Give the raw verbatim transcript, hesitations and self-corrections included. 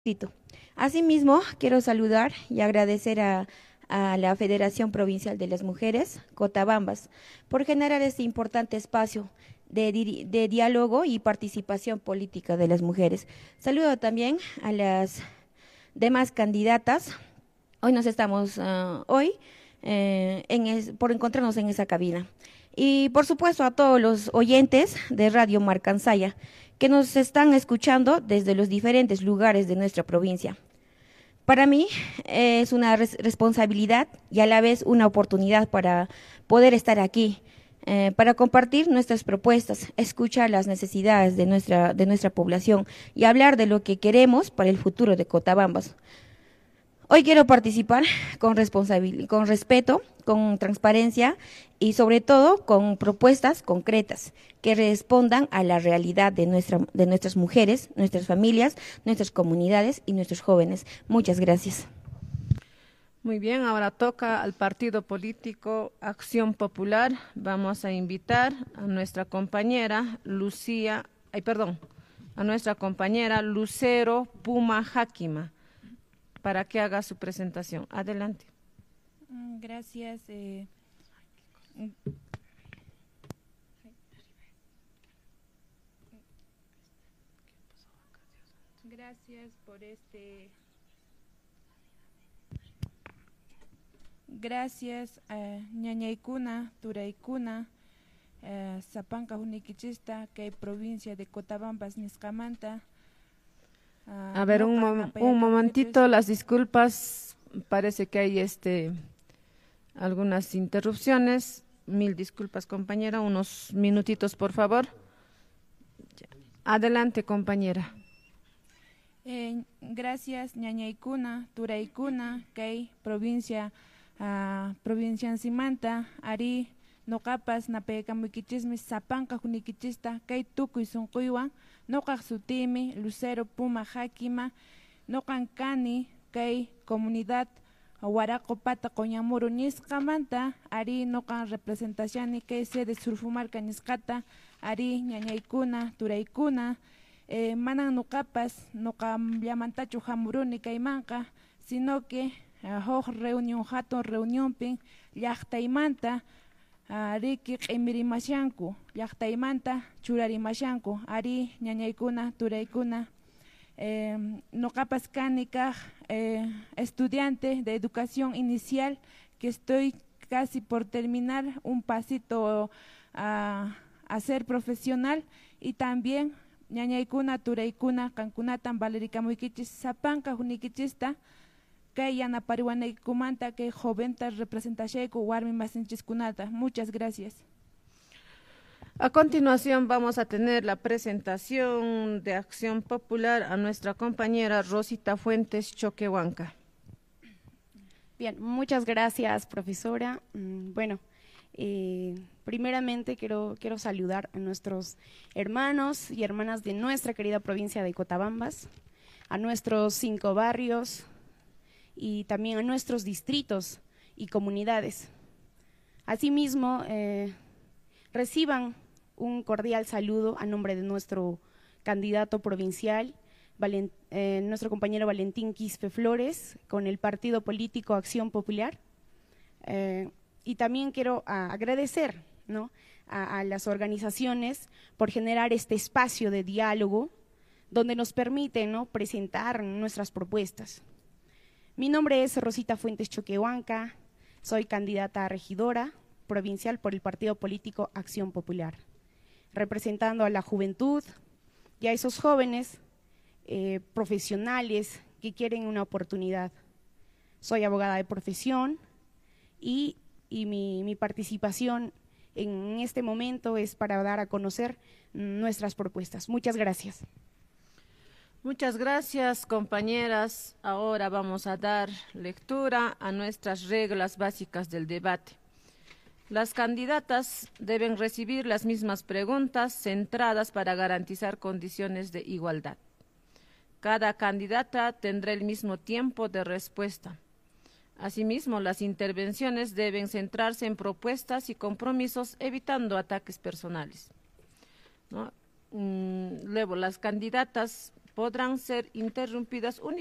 Tito. Asimismo, quiero saludar y agradecer a, a la Federación Provincial de las Mujeres, Cotabambas, por generar este importante espacio de, diri- de diálogo y participación política de las mujeres. Saludo también a las demás candidatas. Hoy nos estamos, ah, hoy, eh, en es- por encontrarnos en esa cabina. Y por supuesto a todos los oyentes de Radio Marcansaya que nos están escuchando desde los diferentes lugares de nuestra provincia. Para mí eh, es una res- responsabilidad y a la vez una oportunidad para poder estar aquí, eh, para compartir nuestras propuestas, escuchar las necesidades de nuestra, de nuestra población y hablar de lo que queremos para el futuro de Cotabambas. Hoy quiero participar con responsabil- con respeto, con transparencia y sobre todo con propuestas concretas que respondan a la realidad de nuestra, de nuestras mujeres, nuestras familias, nuestras comunidades y nuestros jóvenes. Muchas gracias. Muy bien, ahora toca al partido político Acción Popular. Vamos a invitar a nuestra compañera Lucía, ay, perdón, a nuestra compañera Lucero Puma Jáquima para que haga su presentación. Adelante. Mm, Gracias. eh, mm, Gracias por este. Gracias a ñañaykuna, turaykuna, eh, Sapanka Juniquichista, que hay provincia de Cotabambas, Niscamanta. A ver, un, mom- un momentito, las disculpas, parece que hay este algunas interrupciones. Mil disculpas, compañera, unos minutitos, por favor. Ya. Adelante, compañera. Eh, gracias, ñañaykuna, turaykuna, kay provincia, uh, provincia Ansimanta, ari, noqapas napaykamuykichis sapanka junikichista, kay tukuy sunquywan, noqaq sutimi, Lucero Puma Jáquima, noqan kani, kay comunidad Huaraco Pata Coñamuru nisqamanta, ari noqan representación kay sede Surfumarca nisqata, ari ñañaykuna, turaykuna, Eh, manan nuqapas nuqamllamantachu hamuruni kaymanqa, sino que uh, huk reunión hatun reunionpin llaqtaymanta uh, riki q'imirimashanku, llaqtaymanta churarimashanku, ari ñañaykuna, turaykuna, eh, nuqapas kani kaq eh, estudiante de educación inicial que estoy casi por terminar un pasito a, a ser profesional y también ñañaykuna, turaykuna, kankunatan valerikamunkichis sapanka junikichista, kay yanapariwanaykumanta, kay joventa representashayku warmi masinchiskunata. Muchas gracias. A continuación vamos a tener la presentación de Acción Popular a nuestra compañera Rosita Fuentes Choquehuanca. Bien, muchas gracias, profesora. Mm, Bueno, eh, primeramente quiero, quiero saludar a nuestros hermanos y hermanas de nuestra querida provincia de Cotabambas, a nuestros cinco barrios y también a nuestros distritos y comunidades. Asimismo, eh, reciban un cordial saludo a nombre de nuestro candidato provincial, Valen- eh, nuestro compañero Valentín Quispe Flores, con el partido político Acción Popular. Eh, y también quiero ah, agradecer, ¿no?, a, a las organizaciones por generar este espacio de diálogo donde nos permite, ¿no?, presentar nuestras propuestas. Mi nombre es Rosita Fuentes Choquehuanca, soy candidata a regidora provincial por el partido político Acción Popular, representando a la juventud y a esos jóvenes eh, profesionales que quieren una oportunidad. Soy abogada de profesión y, y mi, mi participación en este momento es para dar a conocer nuestras propuestas. Muchas gracias. Muchas gracias, compañeras. Ahora vamos a dar lectura a nuestras reglas básicas del debate. Las candidatas deben recibir las mismas preguntas centradas para garantizar condiciones de igualdad. Cada candidata tendrá el mismo tiempo de respuesta. Asimismo, las intervenciones deben centrarse en propuestas y compromisos, evitando ataques personales, ¿no? Mm, luego, las candidatas podrán ser interrumpidas únicamente